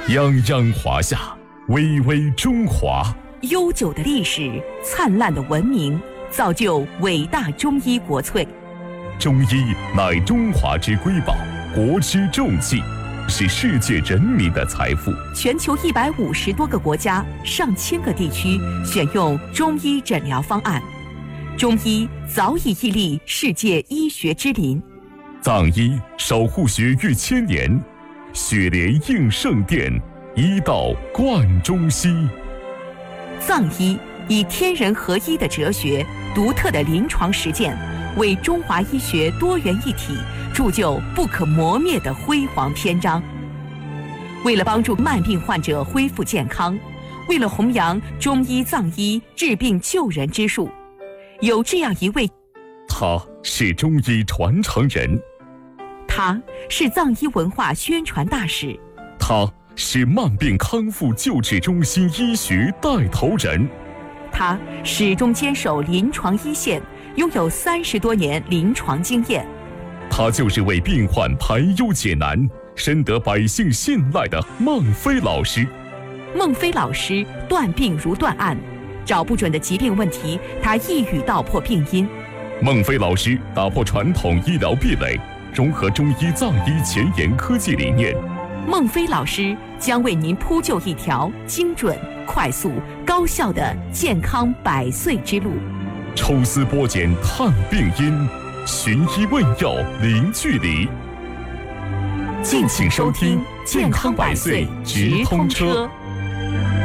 泱泱华夏，巍巍中华。 悠久的历史，灿烂的文明，造就伟大中医国粹。 中医乃中华之瑰宝，国之重器，是世界人民的财富。 全球150多个国家、上千个地区选用中医诊疗方案，中医早已屹立世界医学之林。 藏医守护学逾1000年，血莲应圣殿，医道贯中西。 藏医以天人合一的哲学、独特的临床实践，为中华医学多元一体铸就不可磨灭的辉煌篇章。为了帮助慢病患者恢复健康，为了弘扬中医藏医治病救人之术，有这样一位， 他是中医传承人， 他是藏医文化宣传大使， 他是慢病康复救治中心医学带头人， 他始终坚守临床一线，拥有30多年临床经验。 他就是为病患排忧解难、深得百姓信赖的孟非老师。 孟非老师断病如断案，找不准的疾病问题，他一语道破病因。 孟非老师打破传统医疗壁垒，融合中医藏医前沿科技理念。 孟非老师将为您铺就一条精准、快速、高效的健康100岁之路。 抽丝剥茧探病因，寻医问药零距离。 敬请收听《健康100岁直通车》。